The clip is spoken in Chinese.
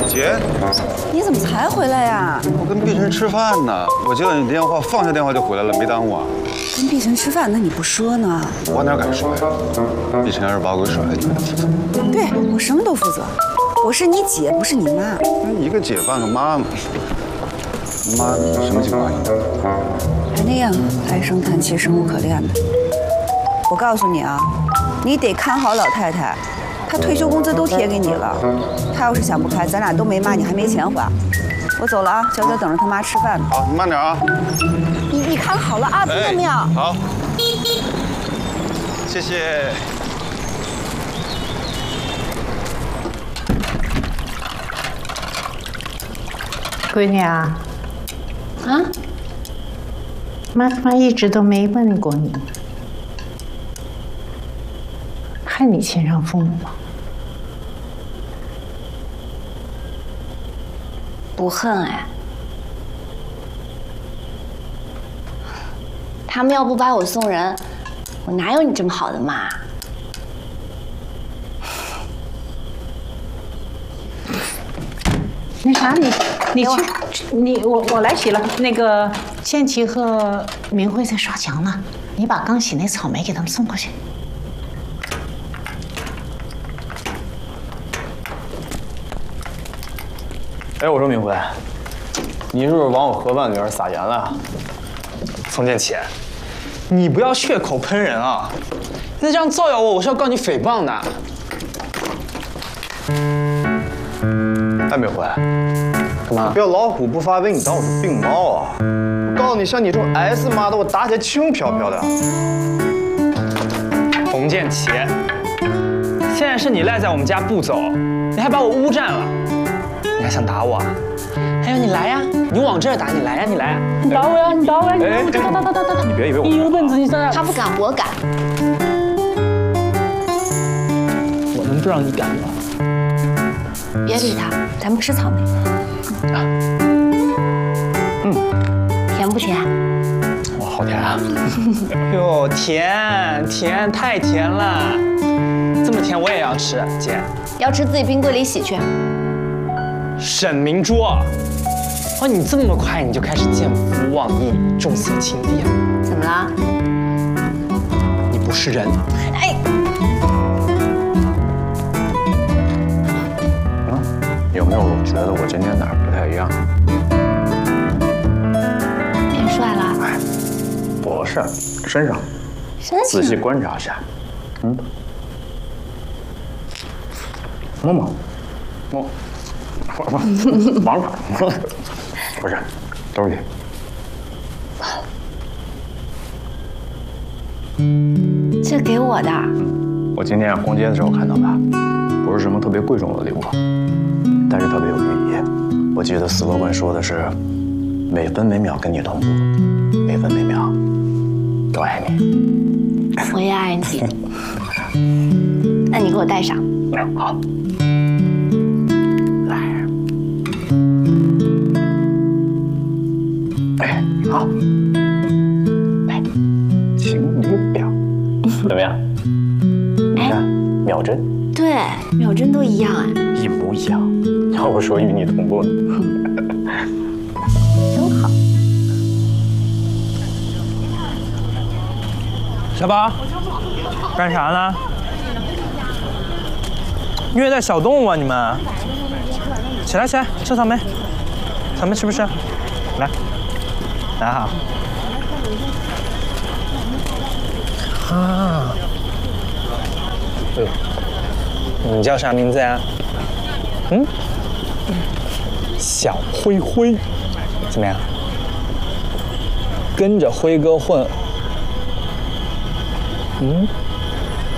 姐， 你怎么才回来呀？ 我跟碧晨吃饭呢，我接到你电话，放下电话就回来了，没耽误啊。 跟碧晨吃饭，那你不说呢？ 我哪敢说呀？碧晨要是把我给甩了，你们负责。 对，我什么都负责。我是你姐，不是你妈。 那一个姐半个妈嘛。妈，什么情况？ 还那样唉声叹气、生无可恋的。我告诉你啊，你得看好老太太。她退休工资都贴给你了，她要是想不开，咱俩都没妈，你还没钱花。我走了啊，娇娇等着她妈吃饭呢。 好，你慢点啊。 你看好了啊，听到没有？ 好，谢谢。 闺女啊，妈一直都没问过你，恨你亲生父母吗？ 不恨哎，他们要不把我送人，我哪有你这么好的妈？ 那啥，你去，我来洗了。那个倩琪和明慧在刷墙呢，你把刚洗那草莓给他们送过去。 哎，我说明慧，你是不是往我河畔女儿撒盐了？宋建奇，你不要血口喷人啊！你再这样造谣我，我是要告你诽谤的。哎，明慧，干嘛？不要老虎不发威，你当我是病猫啊！我告诉你，像你这种 S 妈的，我打起来轻飘飘的。 洪建奇，现在是你赖在我们家不走，你还把我诬占了。你还想打我啊？还有你来呀，你往这儿打，你来呀，你来呀！ 你打我呀，你打我呀！ 哎，打！你别以为我你有本事你上来！ 他不敢，我敢。 我能不让你敢吗？ 别理他，咱们吃草莓。甜不甜？ 哇，好甜啊！哟，甜，太甜了，这么甜我也要吃，姐。 要吃自己冰柜里洗去。 沈明珠，哦，你这么快你就开始见夫忘义、重色轻弟了？ 怎么了？ 你不是人。 哎， 有没有觉得我今天哪儿不太一样？ 变帅了？ 哎，不是，身上，仔细观察一下。摸摸，摸。往哪？不是，都是你。这给我的。 我今天逛街的时候看到的，不是什么特别贵重的礼物，但是特别有寓意。我记得斯洛文说的是，每分每秒跟你同步，每分每秒都爱你。 我也爱你。那你给我戴上。 好。哎，好，来，情侣表，怎么样？你看，秒针， 对，秒针都一样哎， 一模一样。要不说与你同步呢， 真好。 小宝，干啥呢？虐待小动物啊你们！起来，吃草莓，草莓吃不吃？来。来哈！啊！你叫啥名字呀？小灰灰，怎么样？跟着辉哥混，